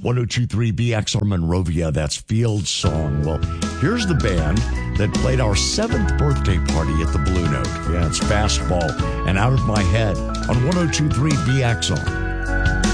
1023 BXR Monrovia, that's Field Song. Well, here's the band that played our 7th birthday party at the Blue Note. Yeah, it's Fastball and Out of My Head on 1023 BXR.